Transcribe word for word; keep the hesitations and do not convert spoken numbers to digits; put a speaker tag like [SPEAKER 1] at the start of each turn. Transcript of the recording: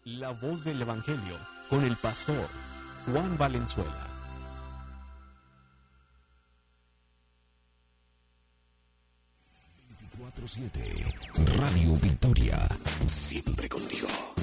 [SPEAKER 1] La voz del Evangelio con el pastor Juan Valenzuela.
[SPEAKER 2] veinticuatro siete Radio Victoria, siempre contigo.